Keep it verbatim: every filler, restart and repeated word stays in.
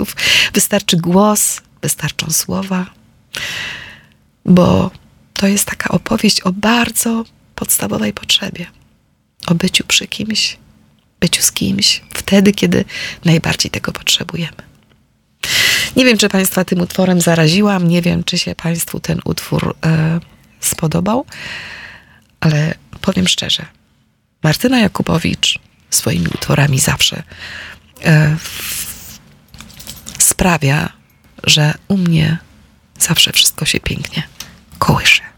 tekstów. Wystarczy głos, wystarczą słowa, bo to jest taka opowieść o bardzo podstawowej potrzebie. O byciu przy kimś, byciu z kimś, wtedy, kiedy najbardziej tego potrzebujemy. Nie wiem, czy Państwa tym utworem zaraziłam, nie wiem, czy się Państwu ten utwór e, spodobał, ale powiem szczerze, Martyna Jakubowicz swoimi utworami zawsze e, sprawia, że u mnie zawsze wszystko się pięknie kołysze.